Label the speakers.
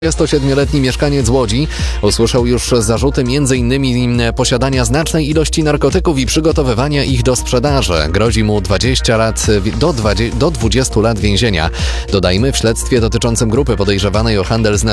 Speaker 1: 27-letni mieszkaniec Łodzi usłyszał już zarzuty m.in. posiadania znacznej ilości narkotyków i przygotowywania ich do sprzedaży. Grozi mu 20 lat do 20 lat więzienia. Dodajmy, w śledztwie dotyczącym grupy podejrzewanej o handel z